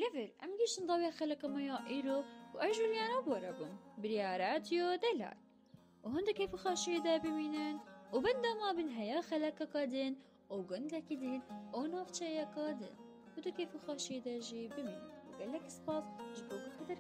نەڤێر ئەم گەیشتن داویا خەلەکەمەیە ئێرۆ و ئەو جولیانە بۆرە بووم بریارەتیۆ دەلال و هەندێک کەیف و خاشیەدا ببینن و بەندەما بن هەیە خەلەکەکە دێن و گەندێکی دێن ئەو ناوچەیەکە دێن و دو کەیف و خاشیەداژی ببینن و گەلێک سپاس ji bo